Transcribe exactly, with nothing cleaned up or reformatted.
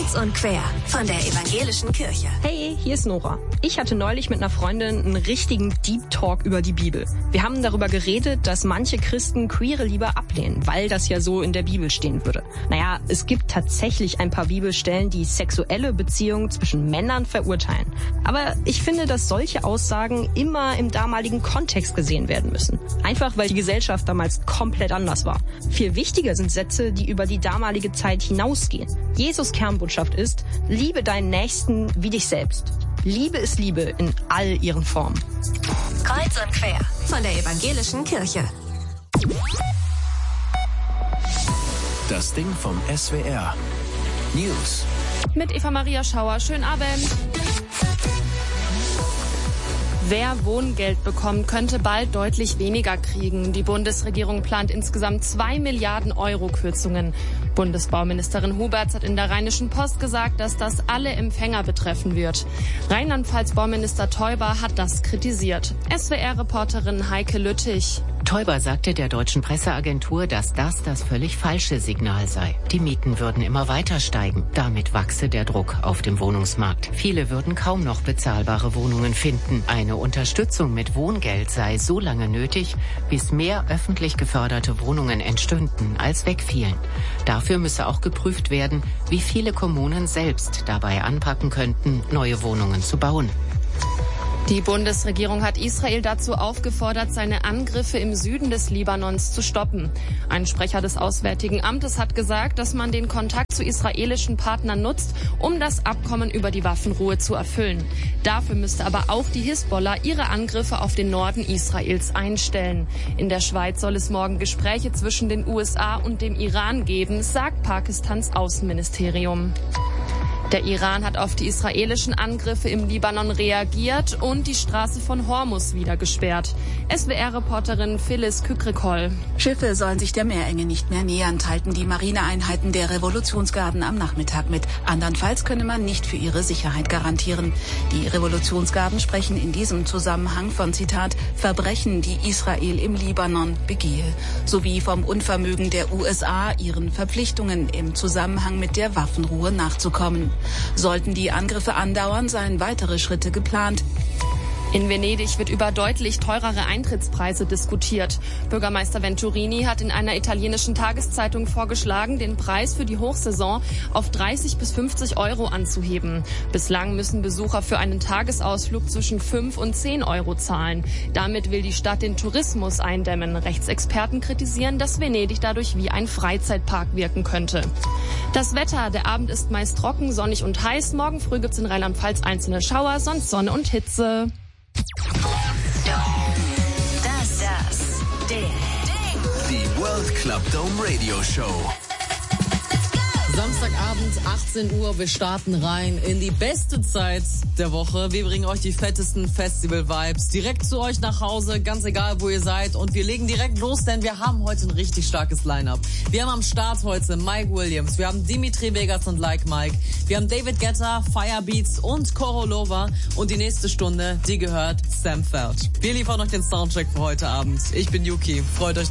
Kreuz und quer von der Evangelischen Kirche. Hey, hier ist Nora. Ich hatte neulich mit einer Freundin einen richtigen Deep Talk über die Bibel. Wir haben darüber geredet, dass manche Christen Queere lieber ablehnen, weil das ja so in der Bibel stehen würde. Naja, es gibt tatsächlich ein paar Bibelstellen, die sexuelle Beziehungen zwischen Männern verurteilen. Aber ich finde, dass solche Aussagen immer im damaligen Kontext gesehen werden müssen. Einfach, weil die Gesellschaft damals komplett anders war. Viel wichtiger sind Sätze, die über die damalige Zeit hinausgehen. Jesus' Kernbotschaft ist, liebe deinen Nächsten wie dich selbst. Liebe ist Liebe in all ihren Formen. Kreuz und quer von der Evangelischen Kirche. Das Ding vom S W R. News. Mit Eva Maria Schauer. Schönen Abend. Wer Wohngeld bekommt, könnte bald deutlich weniger kriegen. Die Bundesregierung plant insgesamt zwei Milliarden Euro Kürzungen. Bundesbauministerin Huberts hat in der Rheinischen Post gesagt, dass das alle Empfänger betreffen wird. Rheinland-Pfalz-Bauminister Teuber hat das kritisiert. S W R-Reporterin Heike Lüttich. Teuber sagte der deutschen Presseagentur, dass das das völlig falsche Signal sei. Die Mieten würden immer weiter steigen. Damit wachse der Druck auf dem Wohnungsmarkt. Viele würden kaum noch bezahlbare Wohnungen finden. Eine Unterstützung mit Wohngeld sei so lange nötig, bis mehr öffentlich geförderte Wohnungen entstünden, als wegfielen. Dafür müsse auch geprüft werden, wie viele Kommunen selbst dabei anpacken könnten, neue Wohnungen zu bauen. Die Bundesregierung hat Israel dazu aufgefordert, seine Angriffe im Süden des Libanons zu stoppen. Ein Sprecher des Auswärtigen Amtes hat gesagt, dass man den Kontakt zu israelischen Partnern nutzt, um das Abkommen über die Waffenruhe zu erfüllen. Dafür müsste aber auch die Hisbollah ihre Angriffe auf den Norden Israels einstellen. In der Schweiz soll es morgen Gespräche zwischen den U S A und dem Iran geben, sagt Pakistans Außenministerium. Der Iran hat auf die israelischen Angriffe im Libanon reagiert und die Straße von Hormuz wieder gesperrt. S W R-Reporterin Phyllis Kükrikol. Schiffe sollen sich der Meerenge nicht mehr nähern, teilten die Marineeinheiten der Revolutionsgarden am Nachmittag mit. Andernfalls könne man nicht für ihre Sicherheit garantieren. Die Revolutionsgarden sprechen in diesem Zusammenhang von, Zitat, Verbrechen, die Israel im Libanon begehe, sowie vom Unvermögen der U S A, ihren Verpflichtungen im Zusammenhang mit der Waffenruhe nachzukommen. Sollten die Angriffe andauern, seien weitere Schritte geplant. In Venedig wird über deutlich teurere Eintrittspreise diskutiert. Bürgermeister Venturini hat in einer italienischen Tageszeitung vorgeschlagen, den Preis für die Hochsaison auf dreißig bis fünfzig Euro anzuheben. Bislang müssen Besucher für einen Tagesausflug zwischen fünf und zehn Euro zahlen. Damit will die Stadt den Tourismus eindämmen. Rechtsexperten kritisieren, dass Venedig dadurch wie ein Freizeitpark wirken könnte. Das Wetter, der Abend ist meist trocken, sonnig und heiß. Morgen früh gibt's in Rheinland-Pfalz einzelne Schauer, sonst Sonne und Hitze. Das, das, Ding. Die World Club Dome Radio Show. Samstagabend, achtzehn Uhr, wir starten rein in die beste Zeit der Woche. Wir bringen euch die fettesten Festival-Vibes direkt zu euch nach Hause, ganz egal wo ihr seid. Und wir legen direkt los, denn wir haben heute ein richtig starkes Line-Up. Wir haben am Start heute Mike Williams, wir haben Dimitri Vegas und Like Mike, wir haben David Guetta, Firebeats und Korolova. Und die nächste Stunde, die gehört Sam Feld. Wir liefern euch den Soundtrack für heute Abend. Ich bin Yuki, freut euch drauf.